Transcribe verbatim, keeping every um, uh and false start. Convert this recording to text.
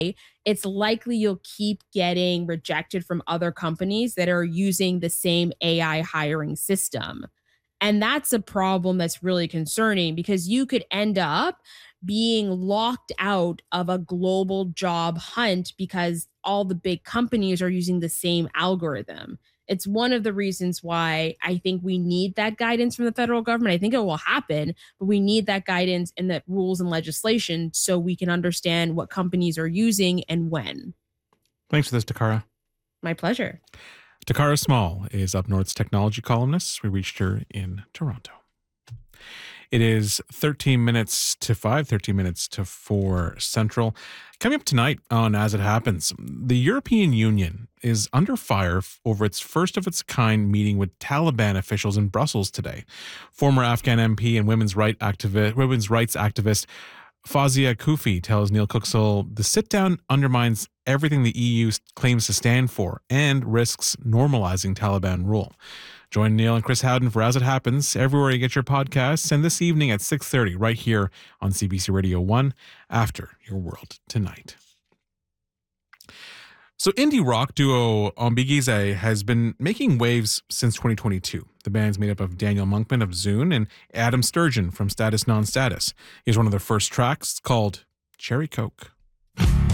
it's likely you'll keep getting rejected from other companies that are using the same A I hiring system. And that's a problem that's really concerning because you could end up being locked out of a global job hunt because all the big companies are using the same algorithm. It's one of the reasons why I think we need that guidance from the federal government. I think it will happen, but we need that guidance and that rules and legislation so we can understand what companies are using and when. Thanks for this, Takara. My pleasure. Takara Small is Up North's technology columnist. We reached her in Toronto. It is thirteen minutes to five, thirteen minutes to four Central. Coming up tonight on As It Happens, the European Union is under fire over its first of its kind meeting with Taliban officials in Brussels today. Former Afghan M P and women's, right activi- women's rights activist Fawzia Koofi tells Neil Kuxel the sit-down undermines everything the E U claims to stand for and risks normalizing Taliban rule. Join Neil and Chris Howden for As It Happens everywhere you get your podcasts, and this evening at six thirty right here on C B C Radio one after Your World Tonight. So indie rock duo Ombigize has been making waves since twenty twenty-two. The band's made up of Daniel Monkman of Zune and Adam Sturgeon from Status Non-Status. Here's one of their first tracks called Cherry Coke.